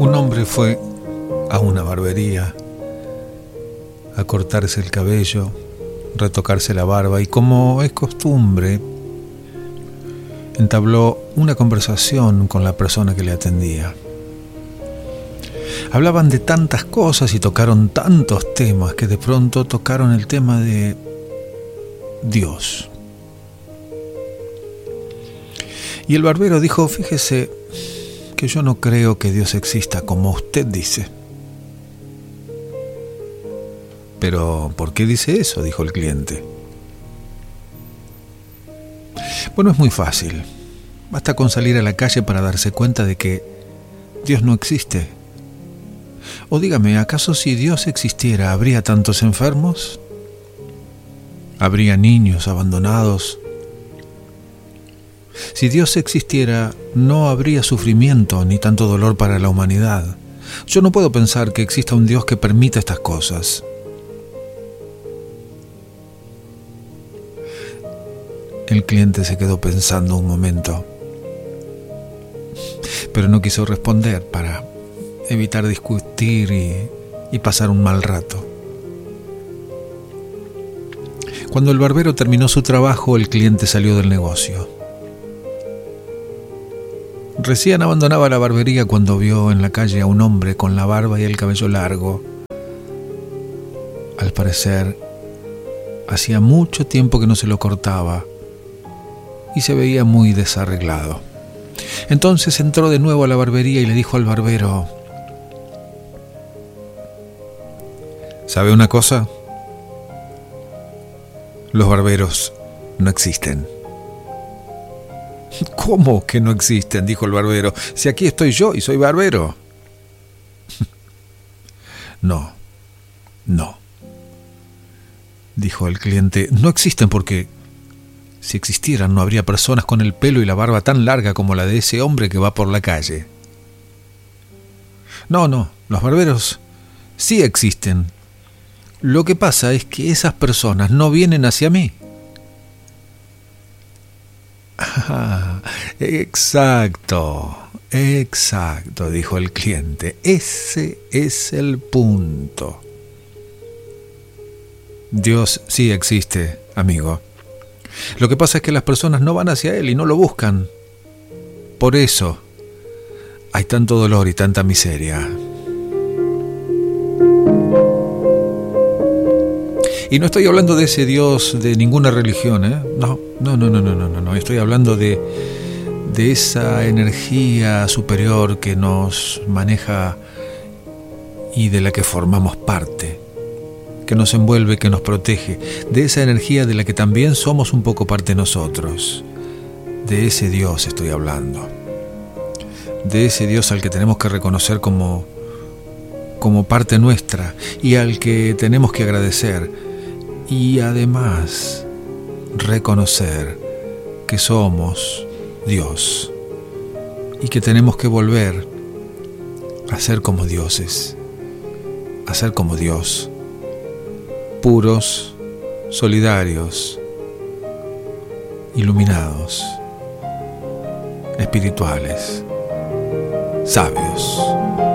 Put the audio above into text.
Un hombre fue a una barbería a cortarse el cabello, retocarse la barba y, como es costumbre, entabló una conversación con la persona que le atendía. Hablaban de tantas cosas y tocaron tantos temas que de pronto tocaron el tema de Dios. Y el barbero dijo: fíjese que yo no creo que Dios exista como usted dice. Pero, ¿por qué dice eso?, dijo el cliente. Bueno, es muy fácil. Basta con salir a la calle para darse cuenta de que Dios no existe. O dígame, ¿acaso si Dios existiera, habría tantos enfermos? ¿Habría niños abandonados? Si Dios existiera, no habría sufrimiento ni tanto dolor para la humanidad. Yo no puedo pensar que exista un Dios que permita estas cosas. El cliente se quedó pensando un momento, pero no quiso responder para evitar discutir y pasar un mal rato. Cuando el barbero terminó su trabajo, el cliente salió del negocio. Recién abandonaba la barbería cuando vio en la calle a un hombre con la barba y el cabello largo. Al parecer, hacía mucho tiempo que no se lo cortaba y se veía muy desarreglado. Entonces entró de nuevo a la barbería y le dijo al barbero: ¿sabe una cosa? Los barberos no existen. ¿Cómo que no existen?, dijo el barbero. Si aquí estoy yo y soy barbero. No, dijo el cliente. No existen porque si existieran no habría personas con el pelo y la barba tan larga como la de ese hombre que va por la calle. No, los barberos sí existen. Lo que pasa es que esas personas no vienen hacia mí. Ah, exacto, dijo el cliente. Ese es el punto. Dios sí existe, amigo. Lo que pasa es que las personas no van hacia Él y no lo buscan. Por eso hay tanto dolor y tanta miseria. Y no estoy hablando de ese Dios de ninguna religión, ¿eh? No. Estoy hablando de esa energía superior que nos maneja y de la que formamos parte, que nos envuelve, que nos protege, de esa energía de la que también somos un poco parte nosotros. De ese Dios estoy hablando. De ese Dios al que tenemos que reconocer como parte nuestra y al que tenemos que agradecer. Y además reconocer que somos Dios y que tenemos que volver a ser como dioses, a ser como Dios, puros, solidarios, iluminados, espirituales, sabios.